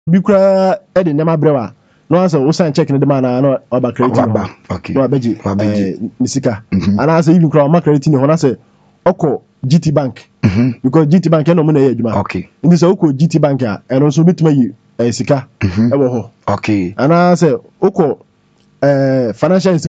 bi kura e de nema brewa no answer wo sign check ne de man na oba credit no okay no abeji nisika ana answer even kura ma credit ni ho na say oko GT Bank because GT Bank no mo na ye adwuma okay ndi say oko GT Bank a eno so bituma yi sika e wo ho okay ana say oko financial